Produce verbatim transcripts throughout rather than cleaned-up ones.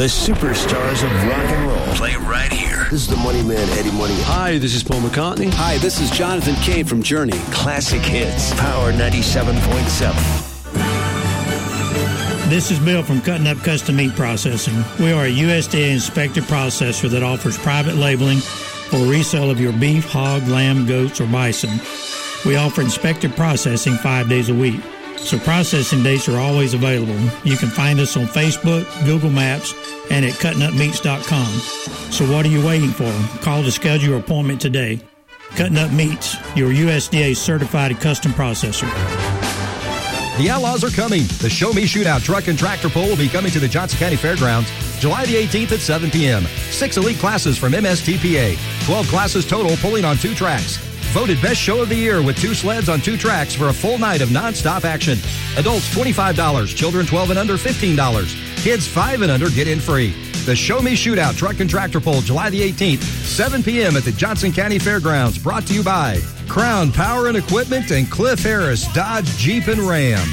The superstars of rock and roll play right here. This is the Money Man, Eddie Money. Hi, this is Paul McCartney. Hi, this is Jonathan Cain from Journey. Classic hits. Power ninety-seven point seven. This is Bill from Cutting Up Custom Meat Processing. We are a U S D A-inspected processor that offers private labeling for resale of your beef, hog, lamb, goats, or bison. We offer inspected processing five days a week, so processing dates are always available. You can find us on Facebook, Google Maps, and at cutting up meats dot com. So what are you waiting for? Call to schedule your appointment today. Cutting Up Meats, your U S D A-certified custom processor. The Outlaws are coming. The Show Me Shootout Truck and Tractor Pull will be coming to the Johnson County Fairgrounds July the eighteenth at seven p.m. Six elite classes from M S T P A. twelve classes total pulling on two tracks. Voted Best Show of the Year with two sleds on two tracks for a full night of nonstop action. Adults twenty-five dollars, children twelve and under fifteen dollars. Kids five and under get in free. The Show Me Shootout Truck and Tractor Pull July the eighteenth, seven p.m. at the Johnson County Fairgrounds. Brought to you by Crown Power and Equipment and Cliff Harris Dodge Jeep and Ram.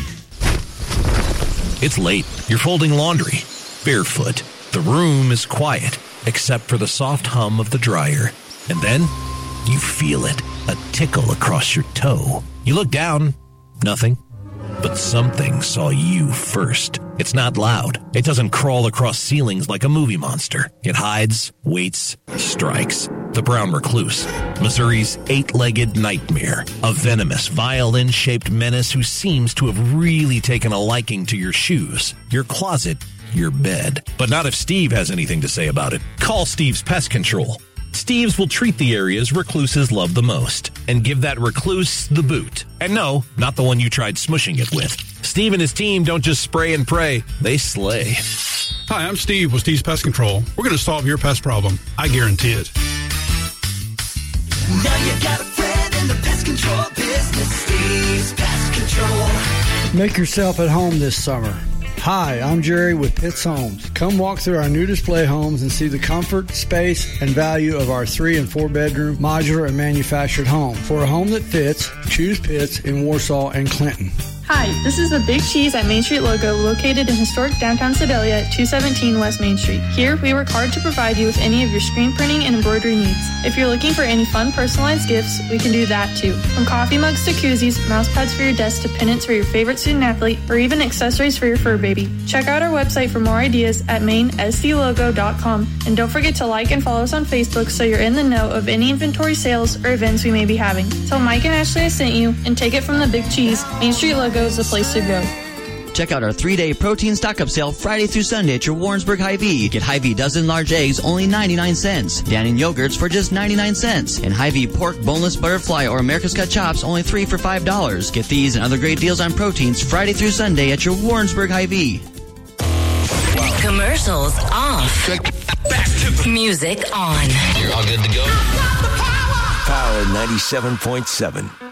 It's late. You're folding laundry. Barefoot. The room is quiet, except for the soft hum of the dryer. And then you feel it, a tickle across your toe. You look down. Nothing. But something saw you first. It's not loud. It doesn't crawl across ceilings like a movie monster. It hides, waits, strikes. The brown recluse, Missouri's eight-legged nightmare, a venomous, violin-shaped menace who seems to have really taken a liking to your shoes, your closet, your bed. But not if Steve has anything to say about it. Call Steve's Pest Control. Steve's will treat the areas recluses love the most and give that recluse the boot. And no, not the one you tried smushing it with. Steve and his team don't just spray and pray, they slay. Hi, I'm Steve with Steve's Pest Control. We're going to solve your pest problem. I guarantee it. Now you got a friend in the pest control business. Steve's Pest Control. Make yourself at home this summer. Hi, I'm Jerry with Pitts Homes. Come walk through our new display homes and see the comfort, space, and value of our three and four bedroom modular and manufactured home. For a home that fits, choose Pitts in Warsaw and Clinton. Hi, this is the Big Cheese at Main Street logo located in historic downtown Sedalia at two seventeen West Main Street. Here, we work hard to provide you with any of your screen printing and embroidery needs. If you're looking for any fun personalized gifts, we can do that too. From coffee mugs to koozies, mouse pads for your desk to pennants for your favorite student athlete, or even accessories for your fur baby. Check out our website for more ideas at main s d logo dot com. And don't forget to like and follow us on Facebook so you're in the know of any inventory sales or events we may be having. Tell Mike and Ashley I sent you and take it from the Big Cheese. Main Street logo is the place to go. Check out our three-day protein stock-up sale Friday through Sunday at your Warrensburg Hy-Vee. Get Hy-Vee dozen large eggs, only ninety-nine cents. Dannon yogurts for just ninety-nine cents. And Hy-Vee pork, boneless butterfly, or America's Cut chops, only three for five dollars. Get these and other great deals on proteins Friday through Sunday at your Warrensburg Hy-Vee. Commercials off. Back to the music on. You're all good to go. Power ninety-seven point seven.